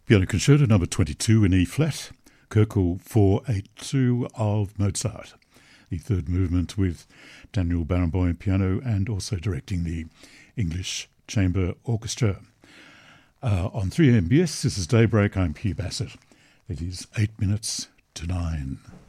Piano Concerto number 22 in E-flat, Köchel 482 of Mozart. The third movement with Daniel Barenboim piano and also directing the English Chamber Orchestra. On 3MBS, this is Daybreak. I'm Hugh Bassett. It is 8 minutes to 9.